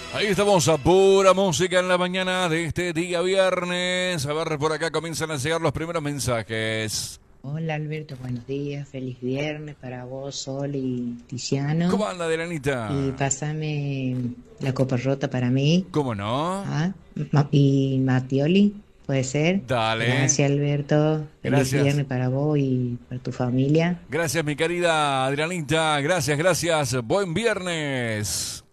Ahí estamos a pura música en la mañana de este día viernes. A ver, por acá comienzan a llegar los primeros mensajes. Hola Alberto, buenos días, feliz viernes para vos, Sol y Tiziano. ¿Cómo anda, Y Adelanita? pásame la copa rota para mí, ¿Cómo no? ¿ah? Y Matioli, puede ser. Dale. Gracias Alberto, feliz Gracias. viernes para vos y para tu familia. Gracias, mi querida Adrianita. Gracias, gracias. Buen viernes.